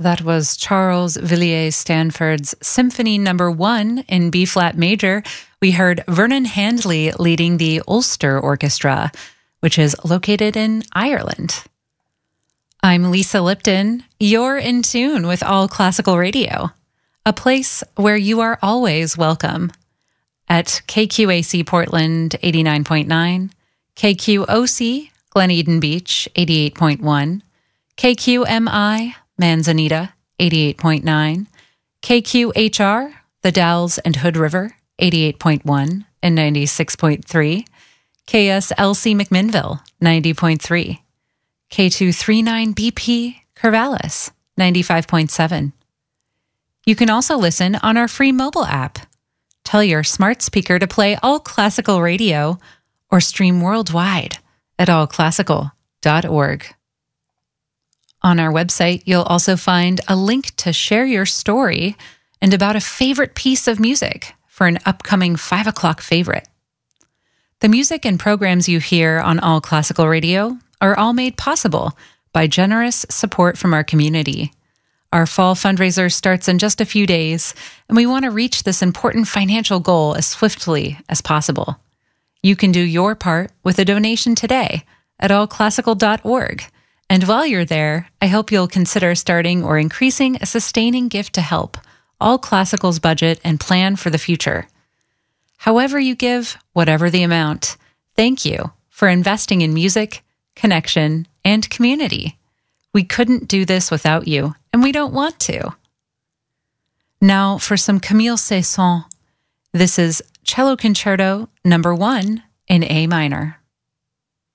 That was Charles Villiers Stanford's Symphony No. 1 in B-flat major. We heard Vernon Handley leading the Ulster Orchestra, which is located in Ireland. I'm Lisa Lipton. You're in tune with All Classical Radio, a place where you are always welcome. At KQAC Portland 89.9, KQOC Glen Eden Beach 88.1, KQMI Manzanita 88.9, KQHR The Dalles and Hood River 88.1 and 96.3, KSLC McMinnville 90.3, K239BP Corvallis 95.7. You can also listen on our free mobile app. Tell your smart speaker to play All Classical Radio or stream worldwide at allclassical.org. On our website, you'll also find a link to share your story and about a favorite piece of music for an upcoming 5 o'clock favorite. The music and programs you hear on All Classical Radio are all made possible by generous support from our community. Our fall fundraiser starts in just a few days, and we want to reach this important financial goal as swiftly as possible. You can do your part with a donation today at allclassical.org. And while you're there, I hope you'll consider starting or increasing a sustaining gift to help All Classical's budget and plan for the future. However you give, whatever the amount, thank you for investing in music, connection, and community. We couldn't do this without you, and we don't want to. Now for some Camille Saint-Saëns. This is Cello Concerto No. 1 in A minor.